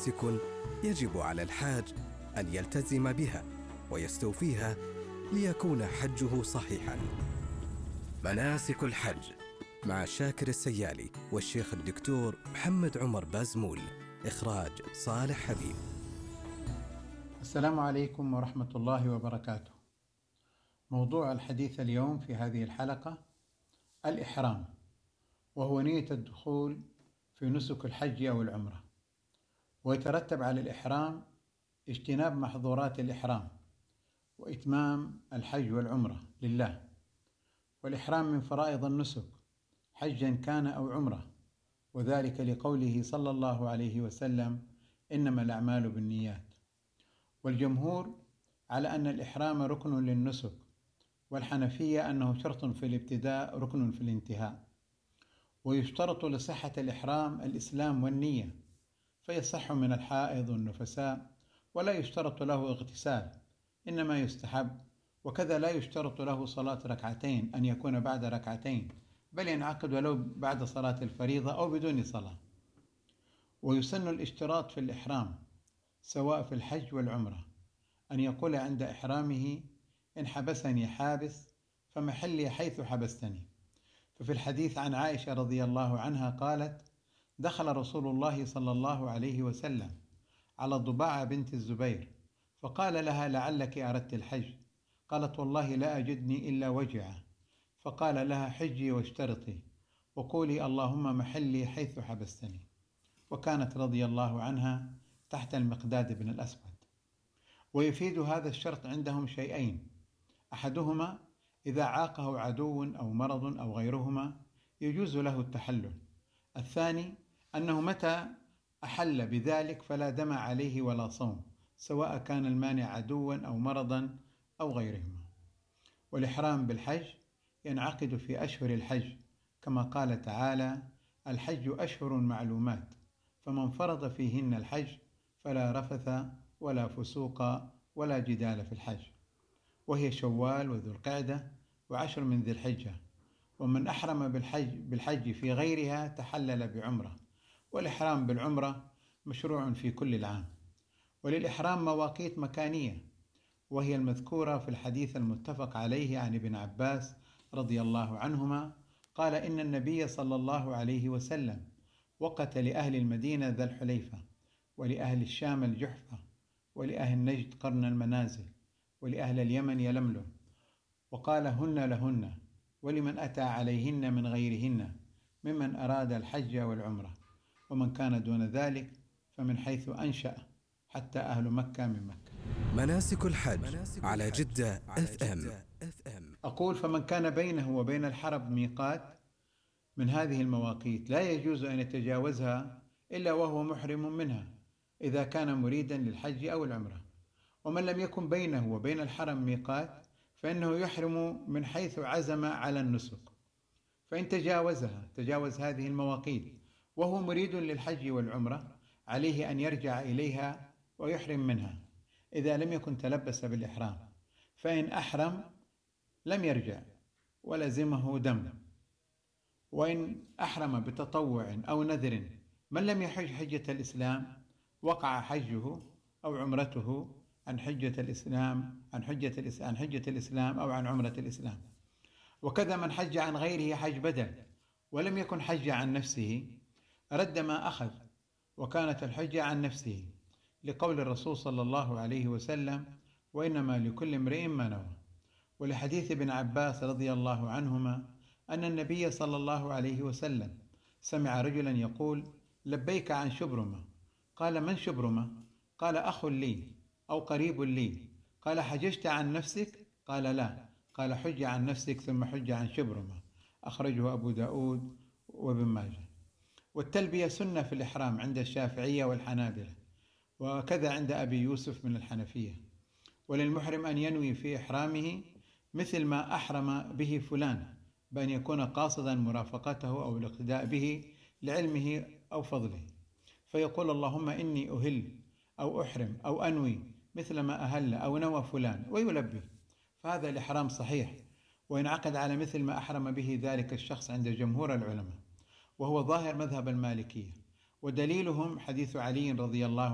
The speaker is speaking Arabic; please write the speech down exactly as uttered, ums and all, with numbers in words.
مناسك يجب على الحاج أن يلتزم بها ويستوفيها ليكون حجه صحيحا. مناسك الحج مع شاكر السيالي والشيخ الدكتور محمد عمر بازمول. إخراج صالح حبيب. السلام عليكم ورحمة الله وبركاته. موضوع الحديث اليوم في هذه الحلقة الإحرام، وهو نية الدخول في نسك الحج أو العمرة، ويترتب على الإحرام اجتناب محظورات الإحرام وإتمام الحج والعمرة لله. والإحرام من فرائض النسك حجا كان أو عمرة، وذلك لقوله صلى الله عليه وسلم: إنما الأعمال بالنيات. والجمهور على أن الإحرام ركن للنسك، والحنفية أنه شرط في الابتداء ركن في الانتهاء. ويشترط لصحة الإحرام الإسلام والنية، فيصح من الحائض والنفساء، ولا يشترط له اغتسال، إنما يستحب. وكذا لا يشترط له صلاة ركعتين، أن يكون بعد ركعتين، بل ينعقد ولو بعد صلاة الفريضة أو بدون صلاة. ويسن الاشتراط في الإحرام سواء في الحج والعمرة أن يقول عند إحرامه: إن حبسني حابس فمحلي حيث حبستني. ففي الحديث عن عائشة رضي الله عنها قالت: دخل رسول الله صلى الله عليه وسلم على ضباعة بنت الزبير فقال لها: لعلك أردت الحج؟ قالت: والله لا أجدني إلا وجعة. فقال لها: حجي واشترطي وقولي اللهم محلي حيث حبستني. وكانت رضي الله عنها تحت المقداد بن الأسود. ويفيد هذا الشرط عندهم شيئين: أحدهما إذا عاقه عدو أو مرض أو غيرهما يجوز له التحلل. الثاني أنه متى أحل بذلك فلا دم عليه ولا صوم، سواء كان المانع عدوا أو مرضا أو غيرهما. والإحرام بالحج ينعقد في أشهر الحج، كما قال تعالى: الحج أشهر معلومات، فمن فرض فيهن الحج فلا رفث ولا فسوق ولا جدال في الحج. وهي شوال وذو القعدة وعشر من ذي الحجة. ومن أحرم بالحج, بالحج في غيرها تحلل بعمرة. والإحرام بالعمرة مشروع في كل العام. وللإحرام مواقيت مكانية، وهي المذكورة في الحديث المتفق عليه عن ابن عباس رضي الله عنهما قال: إن النبي صلى الله عليه وسلم وقت لأهل المدينة ذا الحليفة، ولأهل الشام الجحفة، ولأهل نجد قرن المنازل، ولأهل اليمن يلملم، وقال: هن لهن ولمن أتى عليهن من غيرهن ممن أراد الحج والعمرة، ومن كان دون ذلك فمن حيث أنشأ، حتى أهل مكة من مكة. مناسك الحج على جدة اف ام. أقول: فمن كان بينه وبين الحرم ميقات من هذه المواقيت لا يجوز أن يتجاوزها إلا وهو محرم منها، إذا كان مريدا للحج أو العمرة. ومن لم يكن بينه وبين الحرم ميقات فإنه يحرم من حيث عزم على النسك. فإن تجاوزها تجاوز هذه المواقيت وهو مريد للحج والعمرة، عليه أن يرجع إليها ويحرم منها إذا لم يكن تلبس بالإحرام. فإن أحرم لم يرجع ولزمه دم. وإن أحرم بتطوع أو نذر من لم يحج حجة الإسلام وقع حجه أو عمرته عن حجة الإسلام عن حجة الإسلام عن حجة الإسلام أو عن عمرة الإسلام. وكذا من حج عن غيره حج بدل ولم يكن حج عن نفسه رد ما أخذ، وكانت الحجة عن نفسه، لقول الرسول صلى الله عليه وسلم: وإنما لكل امرئ ما نوى. ولحديث ابن عباس رضي الله عنهما أن النبي صلى الله عليه وسلم سمع رجلا يقول: لبيك عن شبرمة. قال: من شبرمة؟ قال: أخ لي أو قريب لي. قال: حججت عن نفسك؟ قال: لا. قال: حج عن نفسك ثم حج عن شبرمة. أخرجه أبو داود وابن ماجه. والتلبية سنة في الإحرام عند الشافعية والحنابلة، وكذا عند أبي يوسف من الحنفية. وللمحرم أن ينوي في إحرامه مثل ما أحرم به فلان، بأن يكون قاصدا مرافقته أو الاقتداء به لعلمه أو فضله، فيقول: اللهم إني أهل أو أحرم أو أنوي مثل ما أهل أو نوى فلان، ويلبي. فهذا الإحرام صحيح، وينعقد على مثل ما أحرم به ذلك الشخص عند جمهور العلماء، وهو ظاهر مذهب المالكية. ودليلهم حديث علي رضي الله